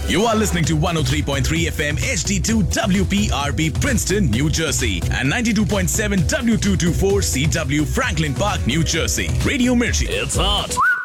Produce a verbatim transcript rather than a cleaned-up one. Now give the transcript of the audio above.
You are listening to one oh three point three F M H D two W P R P Princeton, New Jersey and ninety-two point seven W two twenty-four C W Franklin Park, New Jersey. Radio Mirchi. It's hot.